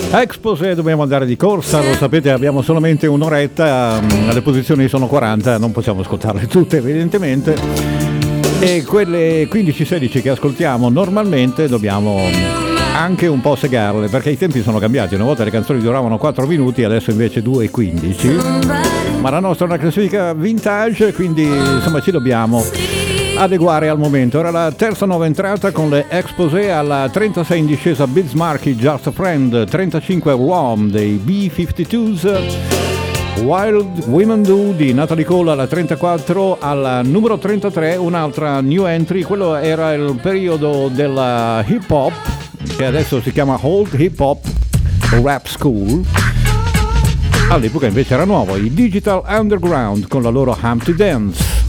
Exposé, dobbiamo andare di corsa, lo sapete, abbiamo solamente un'oretta, le posizioni sono 40, non possiamo ascoltarle tutte evidentemente, e quelle 15-16 che ascoltiamo normalmente dobbiamo anche un po' segarle, perché i tempi sono cambiati. Una volta le canzoni duravano 4 minuti, adesso invece 2:15, ma la nostra è una classifica vintage, quindi insomma ci dobbiamo adeguare al momento. Era la terza nuova entrata con le Exposé, alla 36 in discesa Biz Markie, Just a Friend, 35 Rom dei B-52s, Wild Women Do di Natalie Cole alla 34, alla numero 33 un'altra new entry. Quello era il periodo della hip hop, che adesso si chiama Old Hip Hop Rap School. All'epoca invece era nuovo, i Digital Underground con la loro Humpty Dance.